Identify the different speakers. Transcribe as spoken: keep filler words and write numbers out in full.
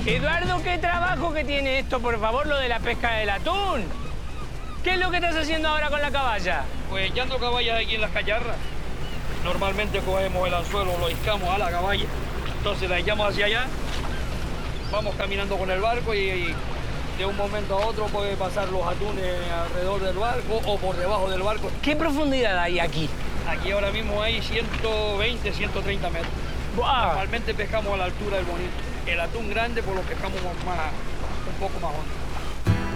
Speaker 1: Eduardo, ¿qué trabajo que tiene esto, por favor, lo de la pesca del atún? ¿Qué es lo que estás haciendo ahora con la caballa?
Speaker 2: Pues echando caballas aquí en las cacharras. Normalmente cogemos el anzuelo, lo hiscamos a la caballa, entonces la echamos hacia allá, vamos caminando con el barco y, y de un momento a otro puede pasar los atunes alrededor del barco o por debajo del barco.
Speaker 1: ¿Qué profundidad hay aquí?
Speaker 2: Aquí ahora mismo hay ciento veinte, ciento treinta metros.
Speaker 1: ¡Buah!
Speaker 2: Normalmente pescamos a la altura del bonito. El atún grande pues lo pescamos más, un poco más hondo.